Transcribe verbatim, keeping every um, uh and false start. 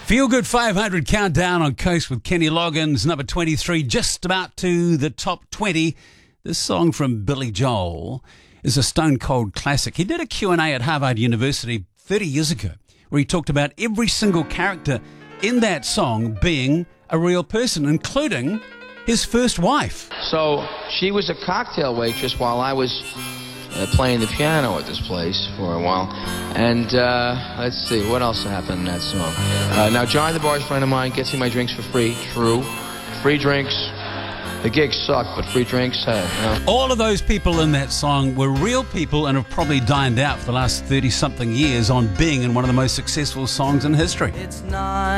Feel Good five hundred countdown on Coast with Kenny Loggins, number twenty-three, just about to the top twenty. This song from Billy Joel is a stone cold classic. He did a Q and A at Harvard University thirty years ago where he talked about every single character in that song being a real person, including his first wife. So she was a cocktail waitress while I was uh, playing the piano at this place for a while. And uh, let's see, what else happened in that song? Uh, now, Johnny the Bar's friend of mine gets me my drinks for free. True. Free drinks. The gigs suck, but free drinks, hey. You know. All of those people in that song were real people and have probably dined out for the last thirty-something years on being in one of the most successful songs in history. It's not